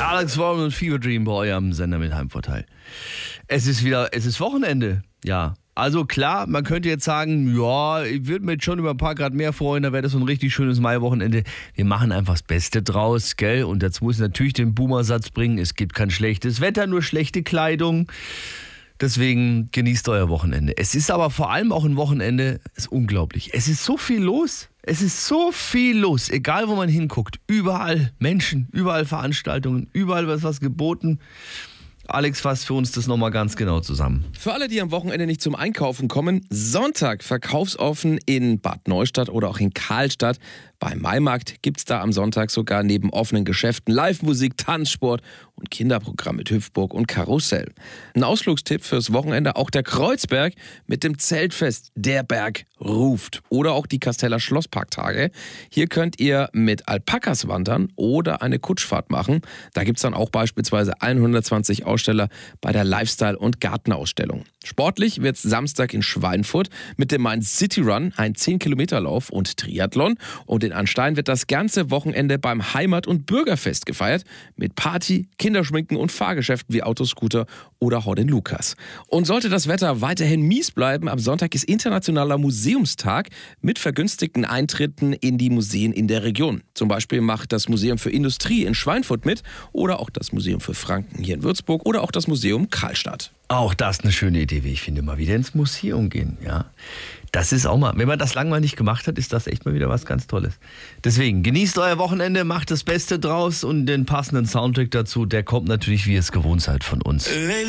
Alex Warren und Fever Dream bei eurem Sender mit Heimvorteil. Es ist Wochenende, ja. Also klar, man könnte jetzt sagen, ja, ich würde mir jetzt schon über ein paar Grad mehr freuen, da wäre das so ein richtig schönes Maiwochenende. Wir machen einfach das Beste draus, gell? Und jetzt muss ich natürlich den Boomer-Satz bringen, es gibt kein schlechtes Wetter, nur schlechte Kleidung. Deswegen genießt euer Wochenende. Es ist aber vor allem auch ein Wochenende, ist unglaublich. Es ist so viel los. Es ist so viel los, egal wo man hinguckt. Überall Menschen, überall Veranstaltungen, überall wird was geboten. Alex fasst für uns das nochmal ganz genau zusammen. Für alle, die am Wochenende nicht zum Einkaufen kommen, Sonntag verkaufsoffen in Bad Neustadt oder auch in Karlstadt. Beim Maimarkt gibt es da am Sonntag sogar neben offenen Geschäften Live-Musik, Tanzsport und Kinderprogramm mit Hüpfburg und Karussell. Ein Ausflugstipp fürs Wochenende, auch der Kreuzberg mit dem Zeltfest Der Berg ruft. Oder auch die Kasteller Schlossparktage. Hier könnt ihr mit Alpakas wandern oder eine Kutschfahrt machen. Da gibt es dann auch beispielsweise 120 Aussteller bei der Lifestyle- und Gartenausstellung. Sportlich wird es Samstag in Schweinfurt mit dem Main City Run, ein 10-Kilometer-Lauf und Triathlon. Und in Anstein wird das ganze Wochenende beim Heimat- und Bürgerfest gefeiert mit Party, Kinderschminken und Fahrgeschäften wie Autoscooter oder Horden Lukas. Und sollte das Wetter weiterhin mies bleiben, am Sonntag ist internationaler Museumstag mit vergünstigten Eintritten in die Museen in der Region. Zum Beispiel macht das Museum für Industrie in Schweinfurt mit oder auch das Museum für Franken hier in Würzburg oder auch das Museum Karlstadt. Auch das eine schöne Idee, wie ich finde, mal wieder ins Museum gehen, ja. Das ist auch mal, wenn man das lange mal nicht gemacht hat, ist das echt mal wieder was ganz Tolles. Deswegen, genießt euer Wochenende, macht das Beste draus und den passenden Soundtrack dazu, der kommt natürlich, wie ihr es gewohnt seid von uns.